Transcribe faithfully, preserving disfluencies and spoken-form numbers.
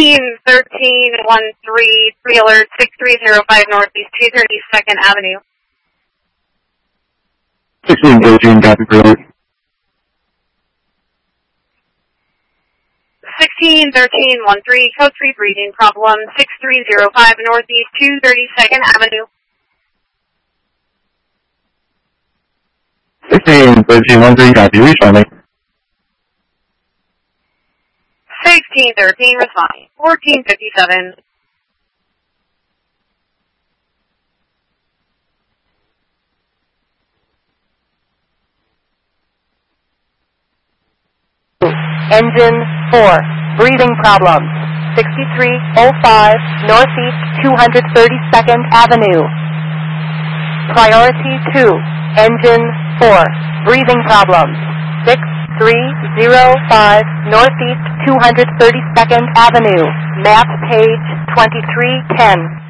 sixteen thirteen one three, three alert, six three zero five Northeast two thirty-second Avenue. sixteen thirteen, copy for alert. sixteen thirteen one three, code three breathing problem, six three zero five Northeast two thirty-second Avenue. sixteen thirteen one three, copy, responding. sixteen thirteen, responding. fourteen fifty-seven. Engine four, breathing problems, sixty-three oh five Northeast two thirty-second Avenue. Priority two, engine four, breathing problems, six three zero five Northeast two thirty-second Avenue, map page twenty-three ten.